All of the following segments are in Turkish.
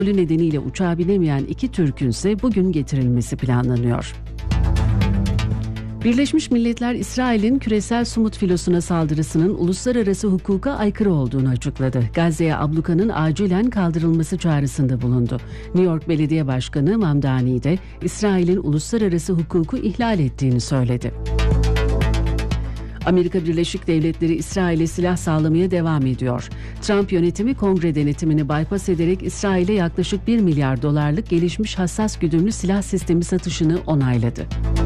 nedeniyle uçağa binemeyen 2 Türk'ün ise bugün getirilmesi planlanıyor. Birleşmiş Milletler, İsrail'in küresel Sumut filosuna saldırısının uluslararası hukuka aykırı olduğunu açıkladı. Gazze'ye ablukanın acilen kaldırılması çağrısında bulundu. New York Belediye Başkanı Mamdani de İsrail'in uluslararası hukuku ihlal ettiğini söyledi. Amerika Birleşik Devletleri İsrail'e silah sağlamaya devam ediyor. Trump yönetimi kongre denetimini bypass ederek İsrail'e yaklaşık 1 milyar dolarlık gelişmiş hassas güdümlü silah sistemi satışını onayladı.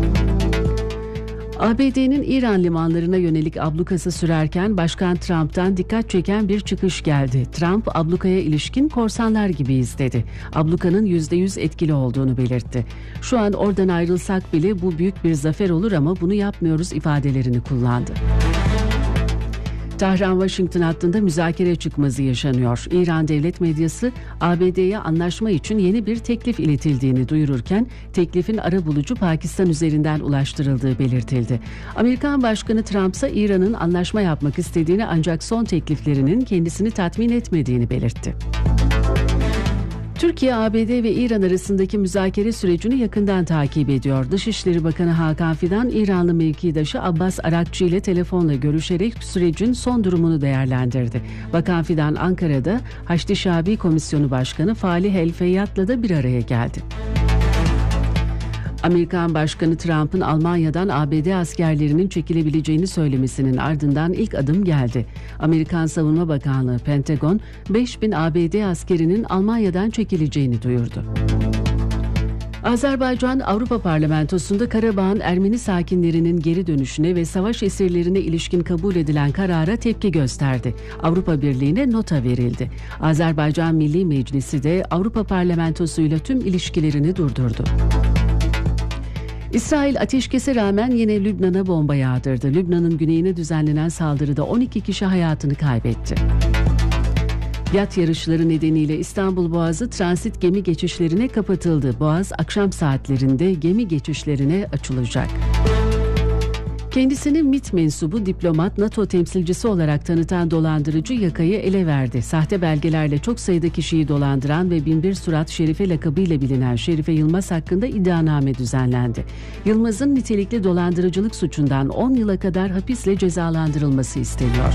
ABD'nin İran limanlarına yönelik ablukası sürerken Başkan Trump'tan dikkat çeken bir çıkış geldi. Trump, ablukaya ilişkin korsanlar gibiyiz dedi. Ablukanın %100 etkili olduğunu belirtti. Şu an oradan ayrılsak bile bu büyük bir zafer olur ama bunu yapmıyoruz ifadelerini kullandı. Tahran-Washington hattında müzakere çıkmazı yaşanıyor. İran devlet medyası ABD'ye anlaşma için yeni bir teklif iletildiğini duyururken teklifin arabulucu Pakistan üzerinden ulaştırıldığı belirtildi. Amerikan Başkanı Trump ise İran'ın anlaşma yapmak istediğini ancak son tekliflerinin kendisini tatmin etmediğini belirtti. Türkiye, ABD ve İran arasındaki müzakere sürecini yakından takip ediyor. Dışişleri Bakanı Hakan Fidan, İranlı mevkidaşı Abbas Arakçı ile telefonla görüşerek sürecin son durumunu değerlendirdi. Bakan Fidan, Ankara'da Haçlı Şabi Komisyonu Başkanı Falih El Feyyat'la da bir araya geldi. Amerikan Başkanı Trump'ın Almanya'dan ABD askerlerinin çekilebileceğini söylemesinin ardından ilk adım geldi. Amerikan Savunma Bakanlığı Pentagon, 5.000 ABD askerinin Almanya'dan çekileceğini duyurdu. Azerbaycan Avrupa Parlamentosu'nda Karabağ'ın Ermeni sakinlerinin geri dönüşüne ve savaş esirlerine ilişkin kabul edilen karara tepki gösterdi. Avrupa Birliği'ne nota verildi. Azerbaycan Milli Meclisi de Avrupa Parlamentosu'yla tüm ilişkilerini durdurdu. İsrail ateşkese rağmen yine Lübnan'a bomba yağdırdı. Lübnan'ın güneyine düzenlenen saldırıda 12 kişi hayatını kaybetti. Yat yarışları nedeniyle İstanbul Boğazı transit gemi geçişlerine kapatıldı. Boğaz akşam saatlerinde gemi geçişlerine açılacak. Kendisini MİT mensubu diplomat, NATO temsilcisi olarak tanıtan dolandırıcı yakayı ele verdi. Sahte belgelerle çok sayıda kişiyi dolandıran ve Binbir Surat Şerife lakabıyla bilinen Şerife Yılmaz hakkında iddianame düzenlendi. Yılmaz'ın nitelikli dolandırıcılık suçundan 10 yıla kadar hapisle cezalandırılması isteniyor.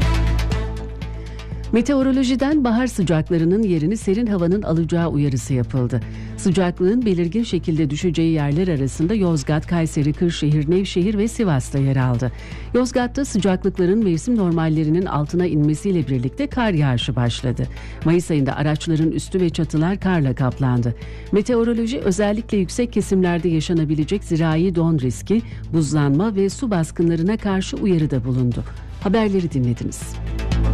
Meteorolojiden bahar sıcaklarının yerini serin havanın alacağı uyarısı yapıldı. Sıcaklığın belirgin şekilde düşeceği yerler arasında Yozgat, Kayseri, Kırşehir, Nevşehir ve Sivas'ta yer aldı. Yozgat'ta sıcaklıkların mevsim normallerinin altına inmesiyle birlikte kar yağışı başladı. Mayıs ayında araçların üstü ve çatılar karla kaplandı. Meteoroloji özellikle yüksek kesimlerde yaşanabilecek zirai don riski, buzlanma ve su baskınlarına karşı uyarıda bulundu. Haberleri dinlediniz.